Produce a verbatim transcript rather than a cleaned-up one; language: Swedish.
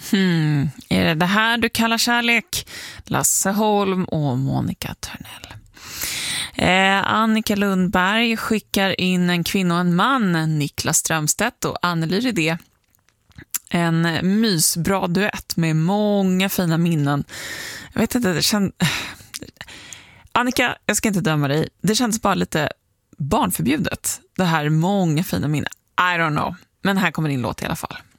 Hmm, är det det här du kallar kärlek? Lasse Holm och Monica Törnell. Eh, Annika Lundberg skickar in En kvinna och en man, Niklas Strömstedt och Anneli Rydé. En mysbra duett med många fina minnen. Jag vet inte, det känd... Annika, jag ska inte döma dig. Det känns bara lite barnförbjudet. Det här många fina minnen. I don't know. Men här kommer din låt i alla fall.